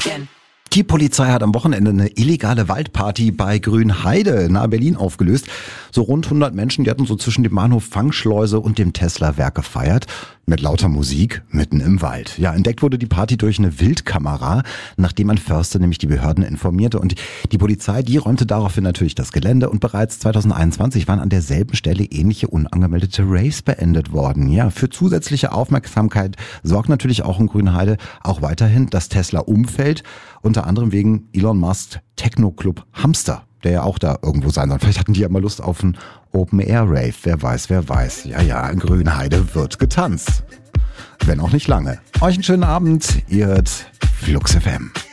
again. Die Polizei hat am Wochenende eine illegale Waldparty bei Grünheide nahe Berlin aufgelöst. So rund 100 Menschen, die hatten so zwischen dem Bahnhof Fangschleuse und dem Tesla-Werk gefeiert. Mit lauter Musik mitten im Wald. Ja, entdeckt wurde die Party durch eine Wildkamera, nachdem ein Förster nämlich die Behörden informierte. Und die Polizei, die räumte daraufhin natürlich das Gelände. Und bereits 2021 waren an derselben Stelle ähnliche unangemeldete Raves beendet worden. Ja, für zusätzliche Aufmerksamkeit sorgt natürlich auch in Grünheide auch weiterhin das Tesla-Umfeld. Unter anderem wegen Elon Musk Techno-Club Hamster, der ja auch da irgendwo sein soll. Vielleicht hatten die ja mal Lust auf einen Open-Air-Rave. Wer weiß, wer weiß. Ja, in Grünheide wird getanzt. Wenn auch nicht lange. Euch einen schönen Abend. Ihr hört Flux FM.